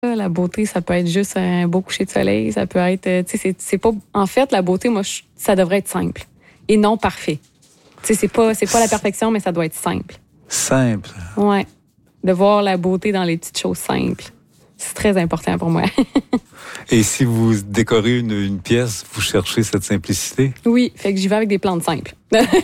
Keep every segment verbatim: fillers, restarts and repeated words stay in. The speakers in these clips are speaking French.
La beauté, ça peut être juste un beau coucher de soleil, ça peut être, tu sais, c'est, c'est pas, en fait, la beauté, moi, je, ça devrait être simple et non parfait. Tu sais, c'est pas, c'est pas la perfection, mais ça doit être simple. Simple. Ouais. De voir la beauté dans les petites choses simples. C'est très important pour moi. Et si vous décorez une, une pièce, vous cherchez cette simplicité? Oui, fait que j'y vais avec des plantes simples.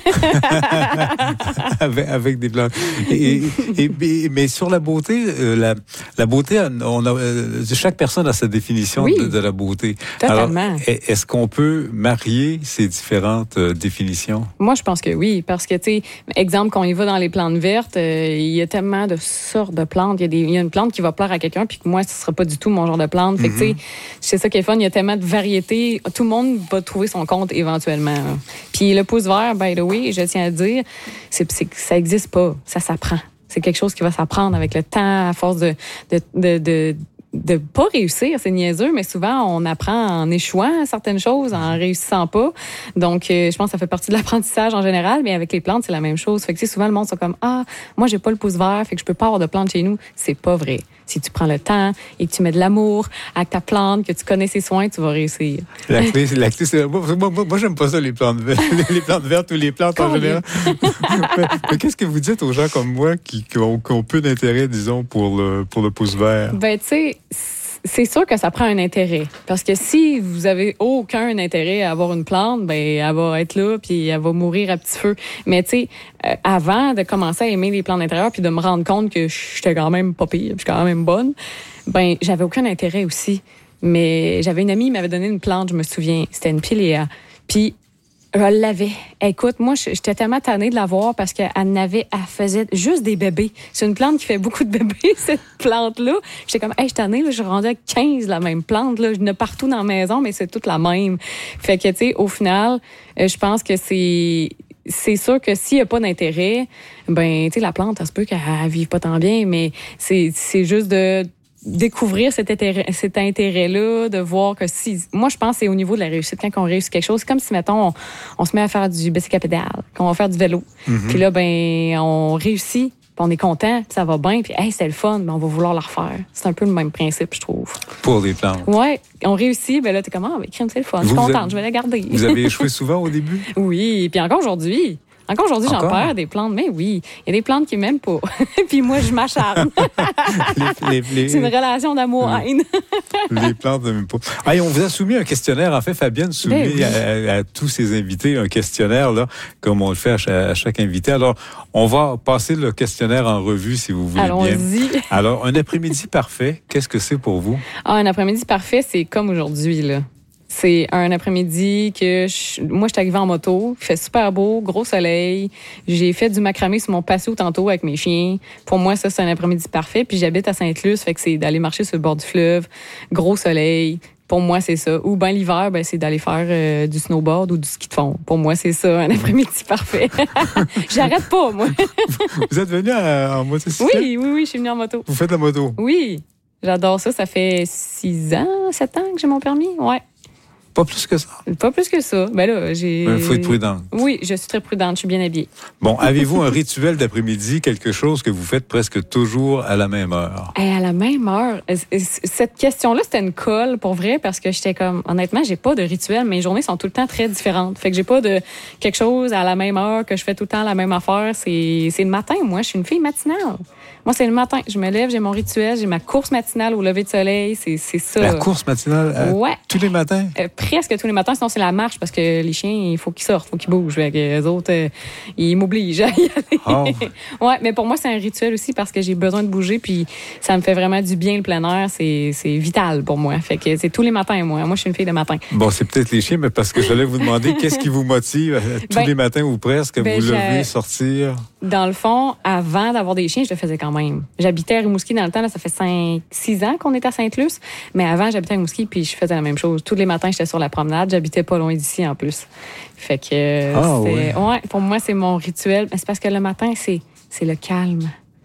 avec, avec des plantes. Et, et, et, mais sur la beauté, euh, la, la beauté, on a, euh, chaque personne a sa définition oui, de, de la beauté. Totalement. Alors, est-ce qu'on peut marier ces différentes euh, définitions? Moi, je pense que oui, parce que, tu sais, exemple, quand on y va dans les plantes vertes, euh, il y a tellement de sortes de plantes. Il y a des, il y a une plante qui va plaire à quelqu'un, puis que moi, ce sera pas du tout mon genre de plante. Fait que, mm-hmm. tu sais, c'est ça qui est fun. Il y a tellement de variétés. Tout le monde va trouver son compte éventuellement. Hein. Puis le pouce vert, by the way, je tiens à dire, c'est, c'est, ça n'existe pas. Ça s'apprend. C'est quelque chose qui va s'apprendre avec le temps, à force de de, de, de de pas réussir, c'est niaiseux, mais souvent, on apprend en échouant certaines choses, en réussissant pas. Donc, euh, je pense que ça fait partie de l'apprentissage en général, mais avec les plantes, c'est la même chose. Fait que, tu sais, souvent, le monde sont comme, ah, moi, j'ai pas le pouce vert, fait que je peux pas avoir de plantes chez nous. C'est pas vrai. Si tu prends le temps et que tu mets de l'amour avec ta plante, que tu connais ses soins, tu vas réussir. La clé, la clé c'est... Moi, moi, moi, j'aime pas ça, les plantes vertes, les plantes vertes ou les plantes en général. mais, mais qu'est-ce que vous dites aux gens comme moi qui, qui, ont, qui ont peu d'intérêt, disons, pour le, pour le pouce vert? Ben, tu sais, c'est sûr que ça prend un intérêt. Parce que si vous avez aucun intérêt à avoir une plante, ben elle va être là puis elle va mourir à petit feu. Mais tu sais, euh, avant de commencer à aimer les plantes d'intérieur puis de me rendre compte que j'étais quand même pas pire, je suis quand même bonne, ben j'avais aucun intérêt aussi. Mais j'avais une amie qui m'avait donné une plante, je me souviens, c'était une piléa. Puis je l'avais. Écoute, moi, j'étais tellement tannée de la voir parce qu'elle n'avait, elle faisait juste des bébés. C'est une plante qui fait beaucoup de bébés, cette plante-là. J'étais comme, hey, je suis tannée, là, je rendais à quinze la même plante, là. Je n'ai partout dans la maison, mais c'est toute la même. Fait que, tu sais, au final, je pense que c'est, c'est sûr que s'il n'y a pas d'intérêt, ben, tu sais, la plante, ça se peut qu'elle ne vive pas tant bien, mais c'est, c'est juste de, découvrir cet intérêt, cet intérêt-là, de voir que si... Moi, je pense que c'est au niveau de la réussite. Quand on réussit quelque chose, c'est comme si, mettons, on, on se met à faire du bicycle à pédale, qu'on va faire du vélo. Mm-hmm. Puis là, ben, on réussit, puis on est content, puis ça va bien, puis hey, c'était le fun, mais on va vouloir le refaire. C'est un peu le même principe, je trouve. Pour les plantes. Ouais, on réussit, ben là, t'es comme, ah, mais crème, c'est le fun. Je suis contente, avez, je vais la garder. Vous avez échoué souvent au début? Oui, puis encore aujourd'hui. Encore aujourd'hui, Encore? j'en perds des plantes. Mais oui, il y a des plantes qui m'aiment pas. Puis moi, je m'acharne. les, les, les... C'est une relation d'amour-haine. Les plantes ne m'aiment pas. Hey, on vous a soumis un questionnaire. En fait, Fabienne soumet ben oui. à, à, à tous ses invités un questionnaire, là, comme on le fait à chaque, à chaque invité. Alors, on va passer le questionnaire en revue, si vous voulez Allons-y. bien. Alors, un après-midi parfait, qu'est-ce que c'est pour vous? Ah, un après-midi parfait, c'est comme aujourd'hui, là. C'est un après-midi que je, moi, je suis arrivée en moto. Il fait super beau, gros soleil. J'ai fait du macramé sur mon patio tantôt avec mes chiens. Pour moi, ça, c'est un après-midi parfait. Puis j'habite à Sainte-Luce, fait que c'est d'aller marcher sur le bord du fleuve, gros soleil. Pour moi, c'est ça. Ou ben l'hiver, ben c'est d'aller faire euh, du snowboard ou du ski de fond. Pour moi, c'est ça, un après-midi parfait. J'arrête pas, moi. Vous êtes venu en motocyclette? Oui, oui, oui, je suis venue en moto. Vous faites la moto? Oui, j'adore ça. Ça fait six ans, sept ans que j'ai mon permis, ouais. Pas plus que ça? Pas plus que ça. Ben là, j'ai... Il faut être prudente. Oui, je suis très prudente. Je suis bien habillée. Bon, avez-vous un rituel d'après-midi, quelque chose que vous faites presque toujours à la même heure? Et à la même heure? Cette question-là, c'était une colle, pour vrai, parce que j'étais comme... Honnêtement, j'ai pas de rituel. Mes journées sont tout le temps très différentes. Fait que j'ai pas de quelque chose à la même heure, que je fais tout le temps la même affaire. C'est, c'est le matin, moi. Je suis une fille matinale. Moi, c'est le matin. Je me lève, j'ai mon rituel, j'ai ma course matinale au lever de soleil. C'est, c'est ça. La course matinale? Euh, ouais. Tous les matins? Euh, presque tous les matins. Sinon, c'est la marche parce que les chiens, il faut qu'ils sortent, il faut qu'ils bougent. Fait que les autres, euh, ils m'obligent à y aller. Oh. Ouais, mais pour moi, c'est un rituel aussi parce que j'ai besoin de bouger puis ça me fait vraiment du bien le plein air. C'est, c'est vital pour moi. Fait que c'est tous les matins, moi. Moi, je suis une fille de matin. Bon, c'est peut-être les chiens, mais parce que j'allais vous demander qu'est-ce qui vous motive euh, tous ben, les matins ou presque, ben, vous lever, sortir? Dans le fond, avant d'avoir des chiens, je le faisais quand même. J'habitais à Rimouski dans le temps, là, ça fait cinq, six ans qu'on est à Sainte-Luce. Mais avant, j'habitais à Rimouski puis je faisais la même chose. Tous les matins, j'étais sur la promenade. J'habitais pas loin d'ici en plus. Fait que ah, c'est, ouais. ouais, pour moi, c'est mon rituel. C'est parce que le matin, c'est, c'est le calme.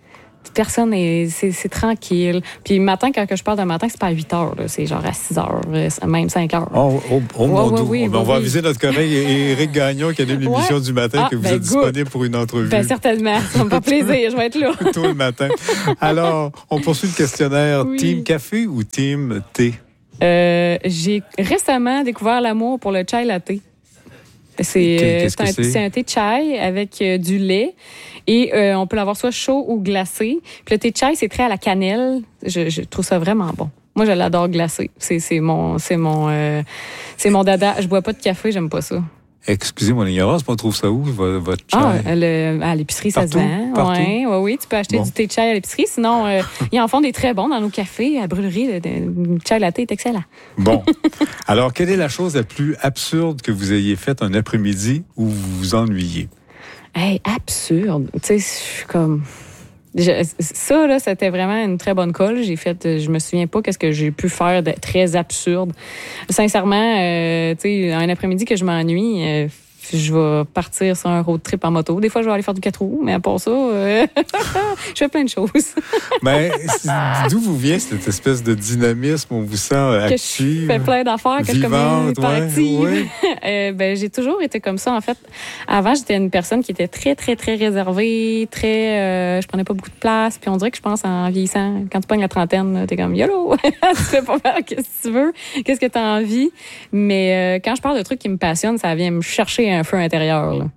Personne n'est... C'est, c'est tranquille. Puis le matin, quand je parle de matin, c'est pas à huit heures. Là. C'est genre à six heures, même cinq heures. Oh, oh, oh mon ouais, Dieu. oui, on oui, va oui. aviser notre collègue Éric Gagnon qui anime l'émission ouais. du matin, ah, que vous ben, êtes disponible pour une entrevue. Ben certainement. Ça va me faire plaisir. Je vais être là. Tôt le matin. Alors, on poursuit le questionnaire. Oui. Team café ou team thé? Euh, j'ai récemment découvert l'amour pour le chai latte. C'est, Qu'est-ce c'est, un, que c'est? c'est un thé chai avec euh, du lait et euh, on peut l'avoir soit chaud ou glacé. Puis le thé chai, c'est très à la cannelle. Je, je trouve ça vraiment bon. Moi, je l'adore glacé. C'est, c'est mon, c'est mon, euh, c'est mon dada. Je bois pas de café, j'aime pas ça. Excusez mon ignorance, mais on trouve ça où, votre chai? Ah, le, à l'épicerie, ça Partout? se vend. Partout? Oui, oui, oui. Tu peux acheter Bon. du thé chai à l'épicerie. Sinon, euh, ils en font des très bons dans nos cafés. À brûlerie, le, le chai latte est excellent. Bon. Alors, quelle est la chose la plus absurde que vous ayez faite un après-midi où vous vous ennuyez? Hey, absurde. Tu sais, je suis comme... Je, ça, là, c'était vraiment une très bonne colle. J'ai fait, je me souviens pas qu'est-ce que j'ai pu faire de très absurde. Sincèrement, euh, tu sais, un après-midi que je m'ennuie, euh, je vais partir sur un road trip en moto. Des fois, je vais aller faire du quatre roues, mais à part ça, euh, je fais plein de choses. Mais d'où vous vient cette espèce de dynamisme où on vous sent active? Que je fais plein d'affaires, que vivante, je suis comme ouais, active. ouais. euh, ben, j'ai toujours été comme ça, en fait. Avant, j'étais une personne qui était très, très, très réservée, très... Euh, je prenais pas beaucoup de place. Puis on dirait que je pense en vieillissant, quand tu pognes la trentaine, t'es comme « YOLO! » Tu fais pas faire qu'est-ce que tu veux, qu'est-ce que t'as envie. Mais euh, quand je parle de trucs qui me passionnent, ça vient me chercher un feu intérieur. Là.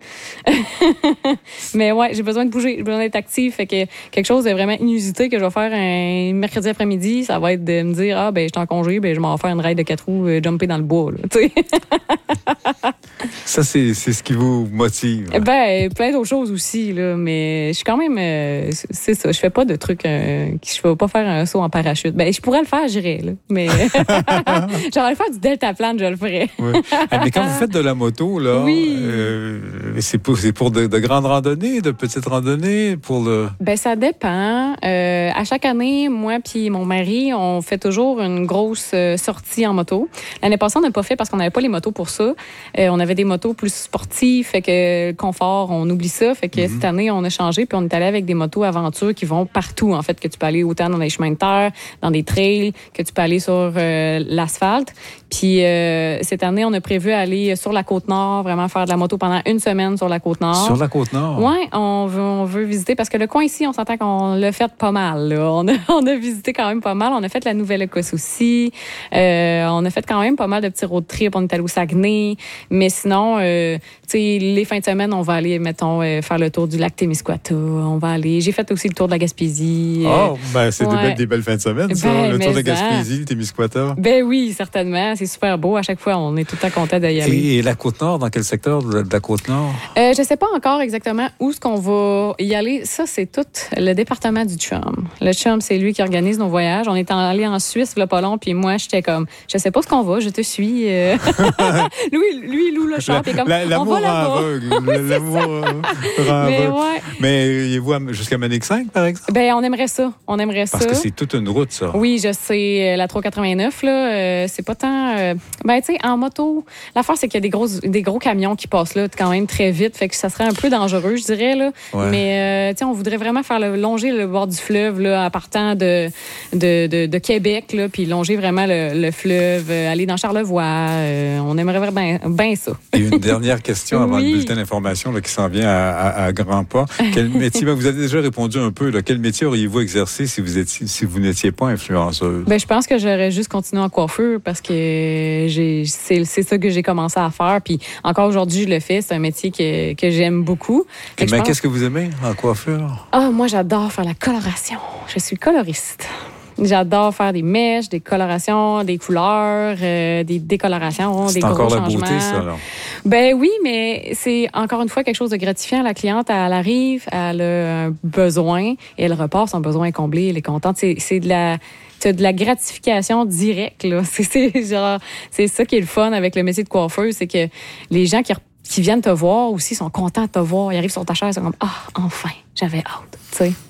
Mais ouais, j'ai besoin de bouger, j'ai besoin d'être active. Fait que quelque chose de vraiment inusité que je vais faire un mercredi après-midi, ça va être de me dire « Ah, ben, je suis en congé, ben, je m'en vais faire une ride de quatre roues, euh, jumper dans le bois. » Tu sais. Ça, c'est, c'est ce qui vous motive. Ben, plein d'autres choses aussi, là. Mais je suis quand même... Euh, c'est ça, je fais pas de trucs... Euh, je vais pas faire un saut en parachute. Ben, je pourrais le faire, j'irais, là. Mais j'aurais faire du deltaplane, je le ferais. Oui. Mais quand vous faites de la moto, là, oui. euh, c'est pour, c'est pour de, de grandes randonnées, de petites randonnées, pour le... Ben, ça dépend. Euh, à chaque année, moi puis mon mari, on fait toujours une grosse euh, sortie en moto. L'année passée, on n'a pas fait parce qu'on n'avait pas les motos pour ça. Euh, on avait des motos plus sportives, fait que le confort, on oublie ça. Fait que mm-hmm. cette année, on a changé puis on est allé avec des motos aventure qui vont partout, en fait, que tu peux aller autant dans des chemins de terre, dans des trails, que tu peux aller sur euh, l'asphalte. Puis euh, cette année, on a prévu aller sur la Côte-Nord, vraiment faire de la moto pendant une semaine sur la Côte-Nord. Sur la Côte-Nord? Oui, on veut, on veut visiter parce que le coin ici, on s'entend qu'on l'a fait pas mal. Là. On, a, on a visité quand même pas mal. On a fait la Nouvelle-Écosse aussi. Euh, on a fait quand même pas mal de petits road trips. On est allé au Saguenay. Mais sinon, euh, tu sais, les fins de semaine, on va aller, mettons, euh, faire le tour du lac Témiscouata. On va aller... J'ai fait aussi le tour de la Gaspésie. Oh, euh, ben c'est ouais. des, belles, des belles fins de semaine, ça. Ben, le tour de la ça. Gaspésie, le Témiscouata. Ben oui, certainement. C'est super beau. À chaque fois, on est tout le temps content d'y aller. Et, et la Côte-Nord, dans quel secteur de, de la Côte-Nord? Euh, je sais pas encore exactement où est-ce qu'on va y aller. Ça, c'est tout le département du chum. Le chum, c'est lui qui organise nos voyages. On est allé en Suisse, le pas long, puis moi, j'étais comme, je sais pas ce qu'on va, je te suis. Euh... lui, lui, il loue le char, puis comme, la, la, on va là-bas. Aveugle, oui, l'amour rend Mais aveugle. ouais. Mais y vous jusqu'à Manic cinq, par exemple? Ben, on aimerait ça. On aimerait Parce ça. que c'est toute une route, ça. Oui, je sais. La trois cent quatre-vingt-neuf, là, euh, c'est pas tant... Euh... Ben, tu sais, en moto, l'affaire, c'est qu'il y a des gros, des gros camions qui passent là quand même très vite. Fait que ça serait un peu dangereux, je dirais, là. Ouais. Mais, euh, tu sais, on voudrait vraiment faire le, longer le bord du fleuve, là, en partant de, de, de, de Québec, là, puis longer vraiment le, le fleuve, euh, aller dans Charlevoix. Euh, on aimerait vraiment bien ça. Et une dernière question avant oui. le bulletin d'information là, qui s'en vient à, à, à grands pas. Quel métier, ben, vous avez déjà répondu un peu, là, quel métier auriez-vous exercé si vous étiez, si vous n'étiez pas influenceuse? Ben, je pense que j'aurais juste continué en coiffure parce que j'ai, c'est, c'est ça que j'ai commencé à faire. Puis encore aujourd'hui, je le fais. C'est un métier que, que j'aime beaucoup. Mais pense... qu'est-ce que vous aimez en coiffure? Ah, moi, j'adore faire la coloration. Je suis coloriste. J'adore faire des mèches, des colorations, des couleurs, euh, des décolorations, c'est des gros changements. C'est encore la beauté, ça, là. Ben oui, mais c'est encore une fois quelque chose de gratifiant. La cliente, elle arrive, elle a un besoin et elle repart, son besoin est comblé, elle est contente. C'est, c'est de la... C'est de la gratification directe, là. C'est, c'est, genre, c'est ça qui est le fun avec le métier de coiffeuse, c'est que les gens qui, qui viennent te voir aussi sont contents de te voir. Ils arrivent sur ta chaise, ils sont comme « Ah, enfin, j'avais hâte. » Tu sais.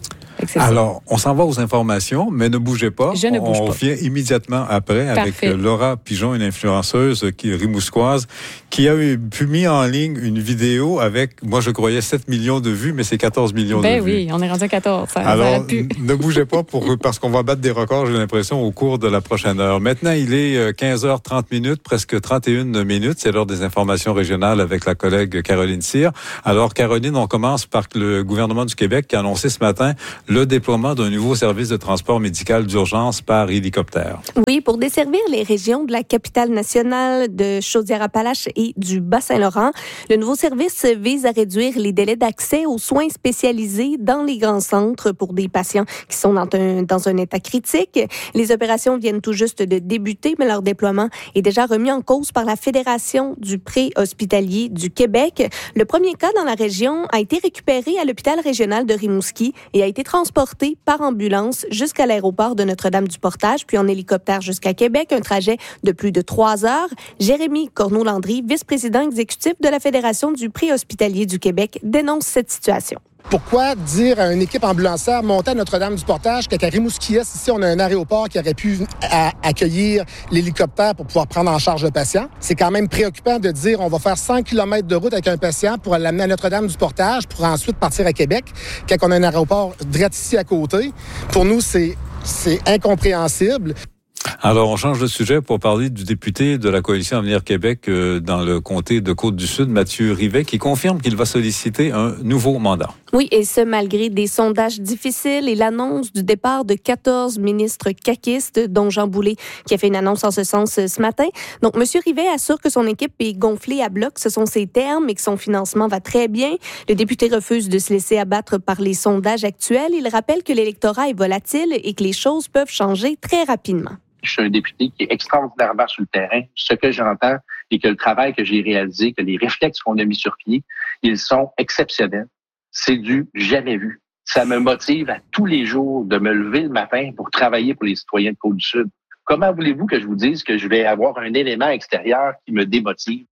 Alors, on s'en va aux informations, mais ne bougez pas. Je ne bouge on pas. revient immédiatement après avec Parfait. Laura Pigeon, une influenceuse qui est rimousquoise, qui a eu, pu mis en ligne une vidéo avec, moi je croyais sept millions de vues, mais c'est quatorze millions ben de vues. Ben oui, on est rendu à quatorze. Ça, Alors, ça pu. ne bougez pas pour, parce qu'on va battre des records, j'ai l'impression, au cours de la prochaine heure. Maintenant, il est quinze heures trente minutes, presque trente et une minutes. C'est l'heure des informations régionales avec la collègue Caroline Cyr. Alors, Caroline, on commence par le gouvernement du Québec qui a annoncé ce matin le déploiement d'un nouveau service de transport médical d'urgence par hélicoptère. Oui, pour desservir les régions de la capitale nationale, de Chaudière-Appalaches et du Bas-Saint-Laurent, le nouveau service vise à réduire les délais d'accès aux soins spécialisés dans les grands centres pour des patients qui sont dans un, dans un état critique. Les opérations viennent tout juste de débuter, mais leur déploiement est déjà remis en cause par la Fédération du pré-hospitalier du Québec. Le premier cas dans la région a été récupéré à l'hôpital régional de Rimouski et a été transporté par ambulance jusqu'à l'aéroport de Notre-Dame-du-Portage, puis en hélicoptère jusqu'à Québec, un trajet de plus de trois heures. Jérémy Corneau-Landry, vice-président exécutif de la Fédération du pré-hospitalier du Québec, dénonce cette situation. Pourquoi dire à une équipe ambulancière montée à Notre-Dame-du-Portage qu'à Rimouski, ici, on a un aéroport qui aurait pu à, accueillir l'hélicoptère pour pouvoir prendre en charge le patient? C'est quand même préoccupant de dire on va faire cent kilomètres de route avec un patient pour l'amener à Notre-Dame-du-Portage pour ensuite partir à Québec quand on a un aéroport direct ici à côté. Pour nous, c'est, c'est incompréhensible. Alors, on change de sujet pour parler du député de la Coalition Avenir Québec euh, dans le comté de Côte-du-Sud, Mathieu Rivet, qui confirme qu'il va solliciter un nouveau mandat. Oui, et ce, malgré des sondages difficiles et l'annonce du départ de quatorze ministres caquistes, dont Jean Boulet, qui a fait une annonce en ce sens ce matin. Donc, M. Rivet assure que son équipe est gonflée à bloc, ce sont ses termes, et que son financement va très bien. Le député refuse de se laisser abattre par les sondages actuels. Il rappelle que l'électorat est volatile et que les choses peuvent changer très rapidement. Je suis un député qui est extraordinairement sur le terrain. Ce que j'entends et que le travail que j'ai réalisé, que les réflexes qu'on a mis sur pied, ils sont exceptionnels. C'est du jamais vu. Ça me motive à tous les jours de me lever le matin pour travailler pour les citoyens de Côte-du-Sud. Comment voulez-vous que je vous dise que je vais avoir un élément extérieur qui me démotive?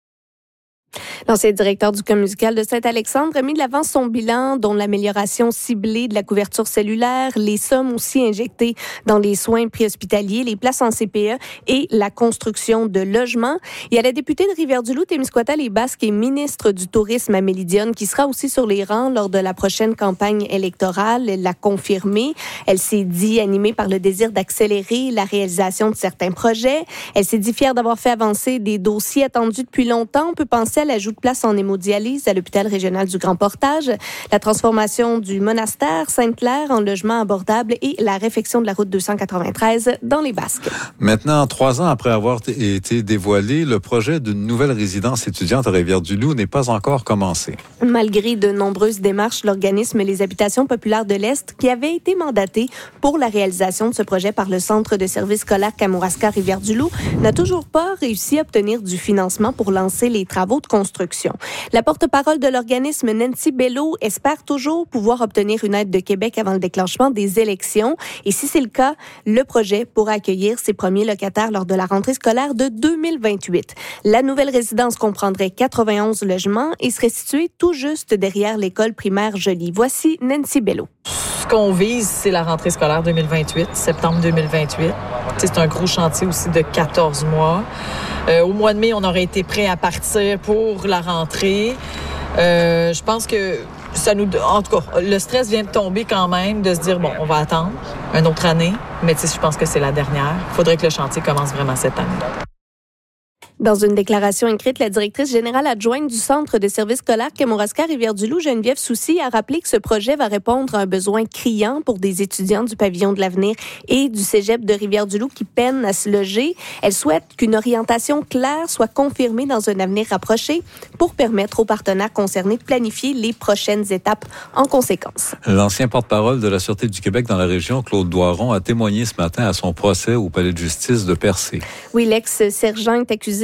L'ancien directeur du camp musical de Saint-Alexandre a mis de l'avant son bilan, dont l'amélioration ciblée de la couverture cellulaire, les sommes aussi injectées dans les soins préhospitaliers, les places en C P E et la construction de logements. Il y a la députée de Rivière-du-Loup, Témiscouata-les-Basques et ministre du Tourisme, Amélie Dionne, qui sera aussi sur les rangs lors de la prochaine campagne électorale. Elle l'a confirmé. Elle s'est dit animée par le désir d'accélérer la réalisation de certains projets. Elle s'est dit fière d'avoir fait avancer des dossiers attendus depuis longtemps. On peut penser à l'ajout de place en hémodialyse à l'hôpital régional du Grand Portage, la transformation du monastère Sainte-Claire en logement abordable et la réfection de la route deux cent quatre-vingt-treize dans les Basques. Maintenant, trois ans après avoir t- été dévoilé, le projet d'une nouvelle résidence étudiante à Rivière-du-Loup n'est pas encore commencé. Malgré de nombreuses démarches, l'organisme Les Habitations populaires de l'Est, qui avait été mandaté pour la réalisation de ce projet par le Centre de services scolaires Kamouraska-Rivière-du-Loup, n'a toujours pas réussi à obtenir du financement pour lancer les travaux de construction. La porte-parole de l'organisme, Nancy Bello, espère toujours pouvoir obtenir une aide de Québec avant le déclenchement des élections. Et si c'est le cas, le projet pourra accueillir ses premiers locataires lors de la rentrée scolaire de deux mille vingt-huit. La nouvelle résidence comprendrait quatre-vingt-onze logements et serait située tout juste derrière l'école primaire Joly. Voici Nancy Bello. Ce qu'on vise, c'est la rentrée scolaire deux mille vingt-huit, septembre deux mille vingt-huit. C'est un gros chantier aussi de quatorze mois. Euh, au mois de mai, on aurait été prêt à partir pour la rentrée. Euh, je pense que ça nous... En tout cas, le stress vient de tomber quand même, de se dire, bon, on va attendre une autre année, mais je pense que c'est la dernière. Il faudrait que le chantier commence vraiment cette année. Dans une déclaration écrite, la directrice générale adjointe du Centre de services scolaires Kamouraska-Rivière-du-Loup, Geneviève Soucy, a rappelé que ce projet va répondre à un besoin criant pour des étudiants du Pavillon de l'Avenir et du Cégep de Rivière-du-Loup qui peinent à se loger. Elle souhaite qu'une orientation claire soit confirmée dans un avenir rapproché pour permettre aux partenaires concernés de planifier les prochaines étapes en conséquence. L'ancien porte-parole de la Sûreté du Québec dans la région, Claude Doiron, a témoigné ce matin à son procès au Palais de justice de Percé. Oui, l'ex-sergent est accusé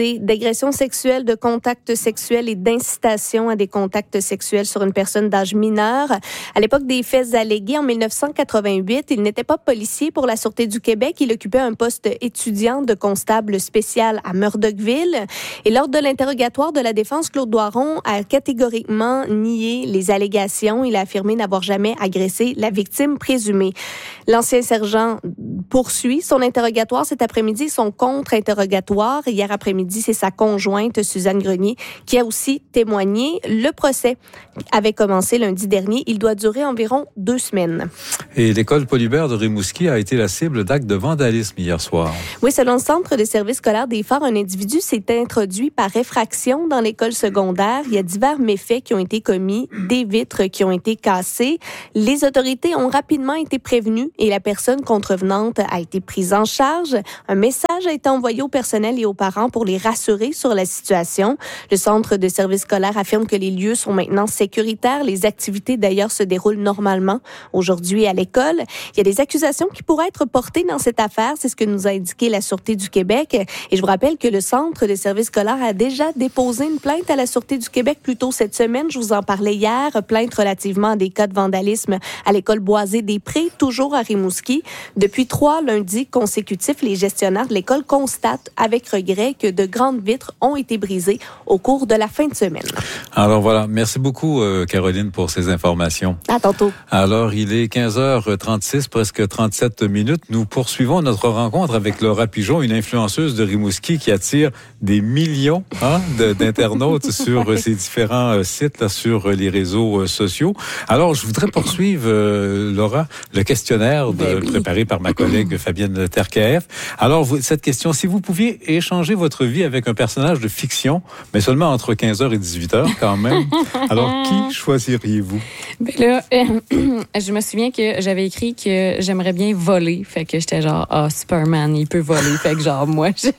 accusé d'agression sexuelle, de contact sexuel et d'incitation à des contacts sexuels sur une personne d'âge mineur. À l'époque des faits allégués, en dix-neuf cent quatre-vingt-huit, il n'était pas policier pour la Sûreté du Québec. Il occupait un poste étudiant de constable spécial à Murdochville. Et lors de l'interrogatoire de la défense, Claude Doiron a catégoriquement nié les allégations. Il a affirmé n'avoir jamais agressé la victime présumée. L'ancien sergent poursuit son interrogatoire cet après-midi, son contre-interrogatoire. Hier après-midi, c'est sa conjointe, Suzanne Grenier, qui a aussi témoigné. Le procès avait commencé lundi dernier. Il doit durer environ deux semaines. Et l'école Polybert de Rimouski a été la cible d'actes de vandalisme hier soir. Oui, selon le Centre de services scolaires des Phares, un individu s'est introduit par effraction dans l'école secondaire. Il y a divers méfaits qui ont été commis, des vitres qui ont été cassées. Les autorités ont rapidement été prévenues et la personne contrevenante a été prise en charge. Un message a été envoyé au personnel et aux parents pour les rassurer sur la situation. Le Centre de services scolaires affirme que les lieux sont maintenant sécuritaires. Les activités, d'ailleurs, se déroulent normalement aujourd'hui à l'école. Il y a des accusations qui pourraient être portées dans cette affaire. C'est ce que nous a indiqué la Sûreté du Québec. Et je vous rappelle que le Centre de services scolaires a déjà déposé une plainte à la Sûreté du Québec plus tôt cette semaine. Je vous en parlais hier. Plainte relativement à des cas de vandalisme à l'école Boisé des Prés, toujours à Rimouski. Depuis trois lundis consécutifs, les gestionnaires de l'école constatent avec regret que de grandes vitres ont été brisées au cours de la fin de semaine. Alors voilà, merci beaucoup euh, Caroline pour ces informations. À tantôt. Alors il est quinze heures trente-six, presque trente-sept minutes. Nous poursuivons notre rencontre avec Laura Pigeon, une influenceuse de Rimouski qui attire des millions hein, de, d'internautes sur ces différents euh, sites, là, sur les réseaux euh, sociaux. Alors je voudrais poursuivre, euh, Laura, le questionnaire de, ben oui. préparé par ma collègue Fabienne Terkaef. Alors vous, cette question, si vous pouviez échanger votre vie avec un personnage de fiction, mais seulement entre quinze heures et dix-huit heures quand même, alors qui choisiriez-vous? Ben là, euh, je me souviens que j'avais écrit que j'aimerais bien voler. Fait que j'étais genre, ah, oh, Superman, il peut voler. Fait que genre, moi, je,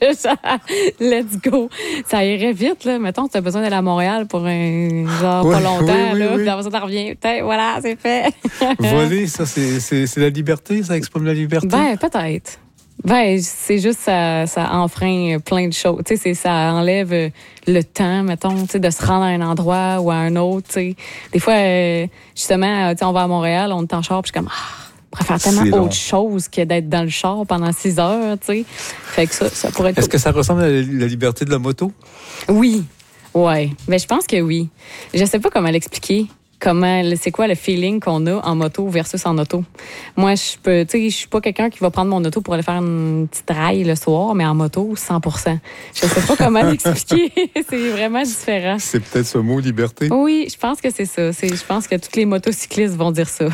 let's go. Ça irait vite, là. Mettons, tu as besoin d'aller à Montréal pour un genre oui, pas longtemps, oui, là. Oui, oui. Puis après ça, t'en reviens. Voilà, c'est fait. Voler, ça, c'est, c'est, c'est la liberté? Ça exprime la liberté? Ben, peut-être. Ben, c'est juste ça, ça enfreint plein de choses. Tu sais, c'est ça enlève le temps, mettons, tu sais, de se rendre à un endroit ou à un autre. Tu sais, des fois, euh, justement, tu sais, on va à Montréal, on est en char, puis je suis comme, ah, on pourrait faire tellement autre chose que d'être dans le char pendant six heures. Tu sais, fait que ça, ça pourrait être. Est-ce que ça ressemble à la liberté de la moto? Oui, ouais. Ben, je pense que oui. Je sais pas comment l'expliquer. Comment, c'est quoi le feeling qu'on a en moto versus en auto. Moi, je peux, tu sais, je suis pas quelqu'un qui va prendre mon auto pour aller faire une petite raille le soir, mais en moto, cent pour cent. Je sais pas comment l'expliquer. C'est vraiment différent. C'est peut-être ce mot liberté. Oui, je pense que c'est ça. C'est, je pense que tous les motocyclistes vont dire ça.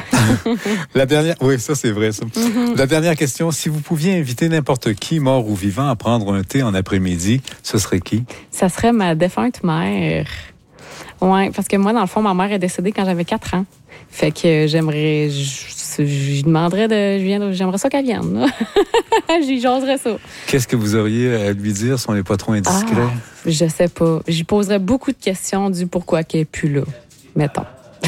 La dernière, oui, ça c'est vrai. Ça. Mm-hmm. La dernière question, si vous pouviez inviter n'importe qui, mort ou vivant, à prendre un thé en après-midi, ce serait qui? Ça serait ma défunte mère. Oui, parce que moi, dans le fond, ma mère est décédée quand j'avais quatre ans. Fait que j'aimerais... Je, je demanderais de... Je viens, j'aimerais ça qu'elle vienne. J'y jaserais ça. Qu'est-ce que vous auriez à lui dire si on n'est pas trop indiscret? Ah, je sais pas. J'y poserais beaucoup de questions du pourquoi qu'elle n'est plus là, mettons.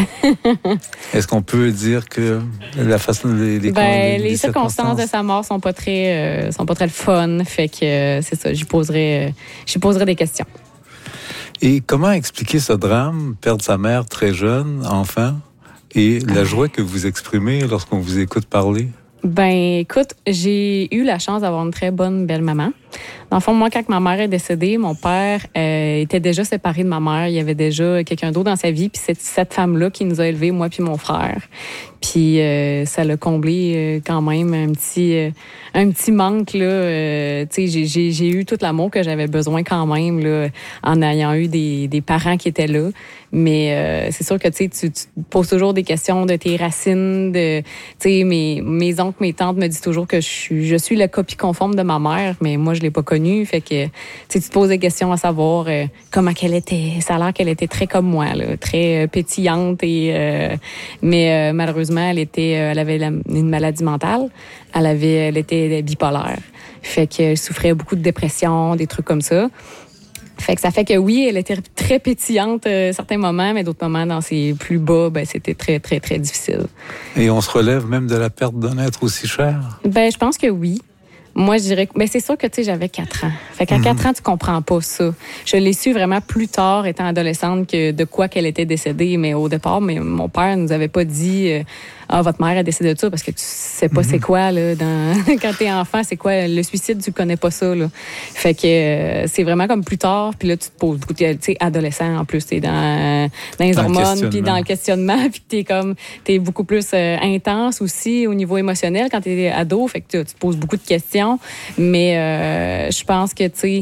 Est-ce qu'on peut dire que la façon les les, ben, les, les circonstances de sa mort sont pas très euh, sont pas très le fun, fait que euh, c'est ça, j'y poserais euh, j'y poserais des questions. Et comment expliquer ce drame, perdre sa mère très jeune, enfant, et la joie que vous exprimez lorsqu'on vous écoute parler? Ben, écoute, j'ai eu la chance d'avoir une très bonne belle-maman. Dans le fond, moi, quand ma mère est décédée, mon père euh, était déjà séparé de ma mère. Il y avait déjà quelqu'un d'autre dans sa vie. Puis c'est cette femme-là qui nous a élevés, moi puis mon frère. Puis euh, ça l'a comblé euh, quand même un petit euh, un petit manque là. Euh, tu sais, j'ai, j'ai j'ai eu tout l'amour que j'avais besoin quand même là, en ayant eu des des parents qui étaient là. Mais euh, c'est sûr que tu sais, tu te poses toujours des questions de tes racines. De, tu sais, mes mes oncles, mes tantes me disent toujours que je suis je suis la copie conforme de ma mère, mais moi je l'ai pas connue. Fait que tu sais, tu te poses des questions à savoir euh, comment qu'elle était. Ça a l'air qu'elle était très comme moi là, très euh, pétillante et euh, mais euh, malheureusement elle était, elle avait la, une maladie mentale. Elle avait, elle était bipolaire. Fait qu'elle souffrait beaucoup de dépression, des trucs comme ça. Fait que ça fait que oui, elle était très pétillante à certains moments, mais d'autres moments, dans ses plus bas, ben, c'était très, très, très difficile. Et on se relève même de la perte d'un être aussi cher? Ben, je pense que oui. Moi, je dirais que ben, c'est sûr que tu sais, j'avais quatre ans. Fait qu'à quatre ans, tu comprends pas ça. Je l'ai su vraiment plus tard, étant adolescente, que de quoi qu'elle était décédée. Mais au départ, mais mon père nous avait pas dit euh, ah, votre mère a décédé de ça, parce que tu sais pas mm-hmm. c'est quoi, là, dans... quand t'es enfant, c'est quoi le suicide, tu connais pas ça, là. Fait que euh, c'est vraiment comme plus tard, puis là, tu te poses beaucoup de, tu sais, adolescent, en plus, t'es dans, dans les dans hormones, puis dans le questionnement, puis t'es comme, t'es beaucoup plus euh, intense aussi au niveau émotionnel quand t'es ado, fait que tu, tu te poses beaucoup de questions, mais euh, je pense que, tu sais,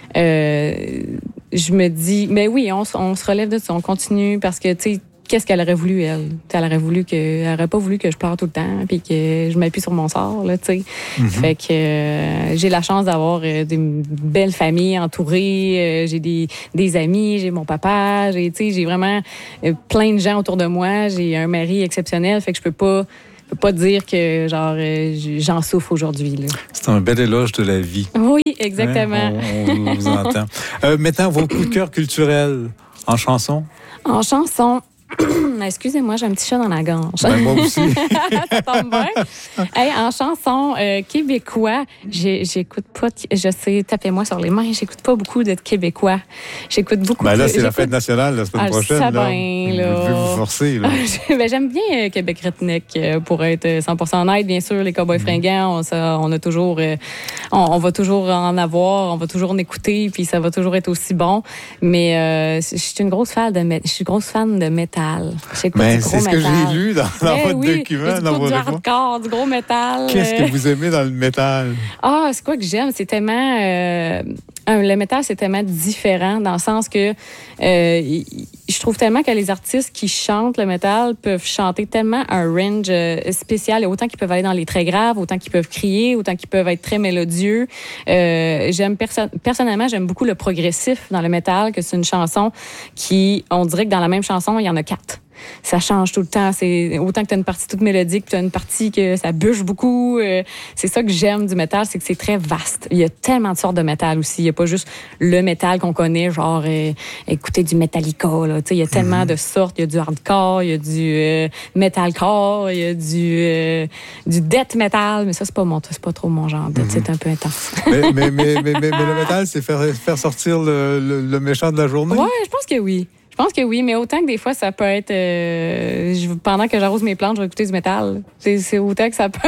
euh, je me dis, mais oui, on, on se relève de ça, on continue, parce que, tu sais, qu'est-ce qu'elle aurait voulu, elle? T'sais, elle aurait voulu que, elle aurait pas voulu que je pleure tout le temps, puis que je m'appuie sur mon sort, là, tu sais. Mm-hmm. Fait que euh, j'ai la chance d'avoir euh, une belle famille entourée, euh, j'ai des, des amis, j'ai mon papa, j'ai, tu sais, j'ai vraiment euh, plein de gens autour de moi, j'ai un mari exceptionnel, fait que je peux pas, je peux pas dire que, genre, euh, j'en souffre aujourd'hui, là. C'est un bel éloge de la vie. Oui, exactement. Ouais, on, on vous entend. Euh, maintenant, vos coups de cœur culturels en chanson? En chanson. Excusez-moi, j'ai un petit chat dans la gorge. Ben, moi aussi. Ça tombe bien. Hey, en chanson euh, québécois, j'ai, j'écoute pas, je sais, tapez-moi sur les mains, j'écoute pas beaucoup de québécois. J'écoute beaucoup ben là, de... c'est la fête nationale la semaine ah, prochaine. Ça là. bien, là. Je vais vous forcer, là. ben, j'aime bien euh, Québec Redneck, euh, pour être cent pour cent honnête. Bien sûr, les Cowboys mm. fringants, on, ça, on a toujours... Euh, on, on va toujours en avoir, on va toujours en écouter, puis ça va toujours être aussi bon. Mais euh, je suis une grosse fan de, je suis grosse fan de métal. Ben, c'est ce métal. que j'ai lu dans, dans ben, votre oui, document. Dans du hardcore, du gros métal. Qu'est-ce que vous aimez dans le métal? Ah, c'est quoi que j'aime? C'est tellement... Euh, le métal, c'est tellement différent dans le sens que euh, je trouve tellement que les artistes qui chantent le métal peuvent chanter tellement un range spécial. Autant qu'ils peuvent aller dans les très graves, autant qu'ils peuvent crier, autant qu'ils peuvent être très mélodieux. Euh, j'aime perso- personnellement, j'aime beaucoup le progressif dans le métal, que c'est une chanson qui, on dirait que dans la même chanson, il y en a quatre. Ça change tout le temps. C'est autant que tu as une partie toute mélodique, puis tu as une partie que ça bûche beaucoup. Euh, c'est ça que j'aime du métal, c'est que c'est très vaste. Il y a tellement de sortes de métal aussi. Il n'y a pas juste le métal qu'on connaît, genre euh, écouter du Metallica. Là. Il y a tellement mm-hmm. de sortes. Il y a du hardcore, il y a du euh, metalcore, il y a du, euh, du death metal. Mais ça, c'est pas mon, c'est pas trop mon genre. Death, mm-hmm. c'est un peu intense. mais, mais, mais, mais, mais, mais le métal, c'est faire, faire sortir le, le, le méchant de la journée? Oui, je pense que oui. Je pense que oui, mais autant que des fois, ça peut être... Euh, je, pendant que j'arrose mes plantes, je vais écouter du métal. C'est, c'est autant que ça peut...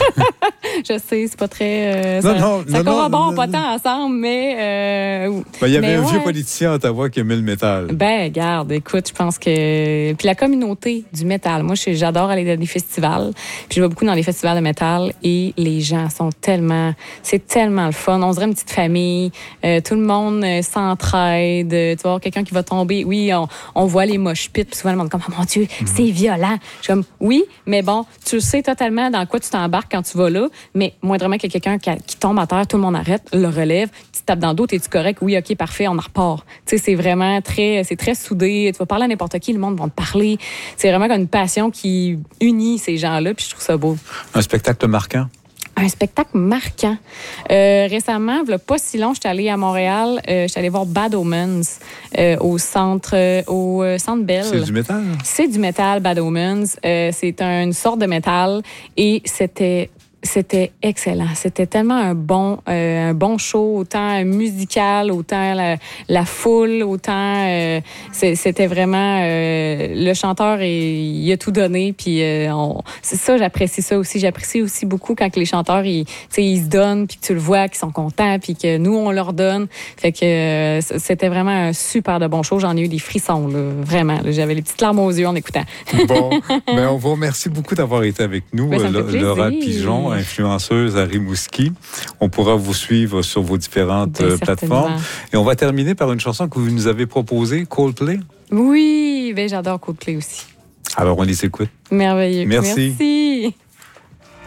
Je sais, c'est pas très... Euh, non, ça non, ça non, corrobore non, pas non. tant ensemble, mais... Euh, ben, il y avait mais un ouais. vieux politicien à Ottawa qui aimait le métal. Ben, regarde, écoute, je pense que... Puis la communauté du métal, moi, j'adore aller dans des festivals. Puis je vais beaucoup dans les festivals de métal et les gens sont tellement... C'est tellement le fun. On dirait une petite famille. Euh, tout le monde euh, s'entraide. Tu vas voir quelqu'un qui va tomber. Oui, on, on voit les mosh pits. Puis souvent, le monde est comme, oh mon Dieu, mm-hmm. c'est violent. Je suis comme, oui, mais bon, tu sais totalement dans quoi tu t'embarques quand tu vas là. Mais moindrement qu'il y a quelqu'un qui, a, qui tombe à terre, tout le monde arrête, le relève, tu te tapes dans le dos, t'es-tu correct? Oui, OK, parfait, on en repart. Tu sais, c'est vraiment très, c'est très soudé. Tu vas parler à n'importe qui, le monde va te parler. C'est vraiment comme une passion qui unit ces gens-là, puis je trouve ça beau. Un spectacle marquant? Un spectacle marquant. Euh, récemment, il n'y a pas si long, j'étais allée à Montréal, euh, j'étais allée voir Bad Omens euh, au centre euh, au euh, Centre Bell. C'est du métal? C'est du métal, Bad Omens. Euh, c'est une sorte de métal et c'était... C'était excellent. C'était tellement un bon, euh, un bon show, autant musical, autant la, la foule, autant euh, c'était vraiment euh, le chanteur et il a tout donné. Puis euh, on, c'est ça, j'apprécie ça aussi. J'apprécie aussi beaucoup quand les chanteurs ils, ils se donnent, puis que tu le vois, qu'ils sont contents, puis que nous on leur donne. Fait que euh, c'était vraiment un super de bon show. J'en ai eu des frissons, là, vraiment. Là, j'avais les petites larmes aux yeux en écoutant. Bon, mais on vous remercie beaucoup d'avoir été avec nous, ben, Laura Pigeon, influenceuse à Rimouski. On pourra vous suivre sur vos différentes ben, plateformes. Et on va terminer par une chanson que vous nous avez proposée, Coldplay. Oui, ben j'adore Coldplay aussi. Alors, on les écoute. Merveilleux. Merci. Merci.